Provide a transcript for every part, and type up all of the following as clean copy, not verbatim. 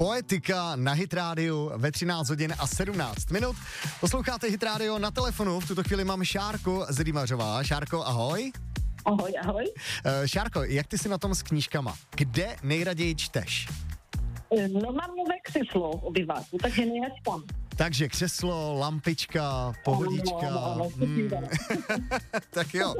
Poetika na Hit Radio ve 13 hodin a 17 minut. Posloucháte Hit Radio na telefonu. V tuto chvíli mám Šárku z Rýmařová. Šárko, ahoj. Ahoj, ahoj. Šárko, jak ty jsi na tom s knížkama? Kde nejraději čteš? No mám nové křeslo obyváku, takže nejraději tam. Takže křeslo, lampička, pohodička. No, Tak jo.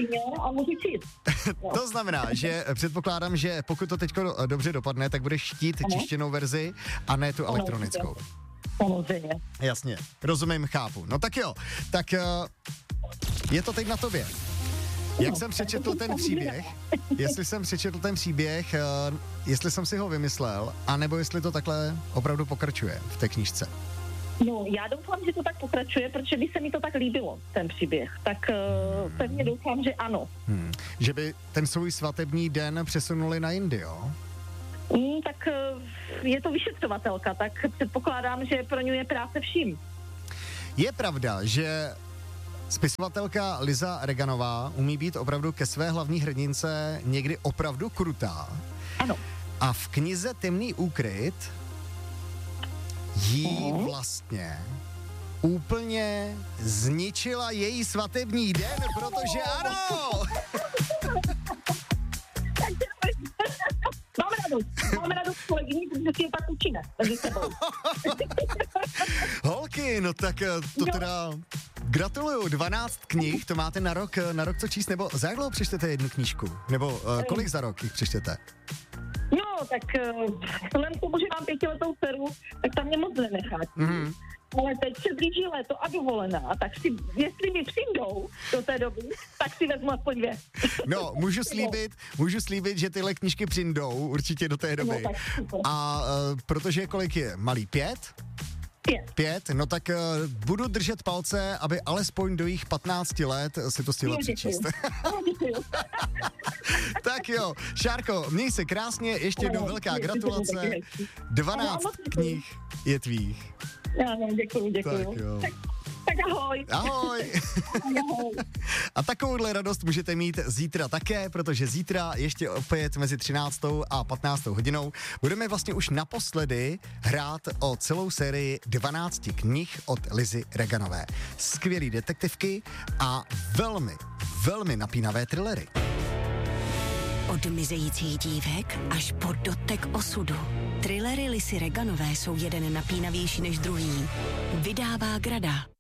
To znamená, že předpokládám, že pokud to teďko dobře dopadne, tak budeš chtít tištěnou verzi a ne tu elektronickou. Samozřejmě. Jasně, rozumím, chápu. No tak jo, tak je to teď na tobě. Jak jsem přečetl ten příběh, jestli jsem přečetl ten příběh, jestli jsem si ho vymyslel, anebo jestli to takhle opravdu pokračuje v té knížce. No, já doufám, že to tak pokračuje, protože by se mi to tak líbilo, ten příběh. Tak pevně doufám, že ano. Že by ten svůj svatební den přesunuli na jindy, jo? Tak je to vyšetřovatelka, tak předpokládám, že pro ní je práce vším. Je pravda, že spisovatelka Liza Reganová umí být opravdu ke své hlavní hrdince někdy opravdu krutá. Ano. A v knize Temný úkryt jí vlastně úplně zničila její svatební den, protože ano! Máme radost kolegyní, protože si je tak učíme, takže se boj. Holky, no tak to teda gratuluju, 12 knih, to máte na rok co číst, nebo za jak dlouho přečtete jednu knížku? Nebo kolik za rok jich přečtete? No, tak vzhledem k tomu, že mám 5letou dceru, tak tam mě moc nenechá. Ale teď se blíží léto a dovolená, tak si, jestli mi přijdou do té doby, tak si vezmu aspoň 2. No, můžu slíbit, že tyhle knížky přijdou určitě do té doby. No, a protože kolik je? Malý 5? 5? No tak budu držet palce, aby alespoň do jich 15 let si to stihla přečíst. Tak jo, Šárko, měj se krásně, ještě jednou velká gratulace. 12 knih je tvých. Děkuju. Tak jo. Tak ahoj. Ahoj. A takovouhle radost můžete mít zítra také, protože zítra ještě opět mezi 13. a 15. hodinou budeme vlastně už naposledy hrát o celou sérii 12 knih od Lizy Reganové. Skvělý detektivky a velmi, velmi napínavé thrillery. Od mizejících dívek až po dotek osudu. Thrillery Lizy Reganové jsou jeden napínavější než druhý. Vydává Grada.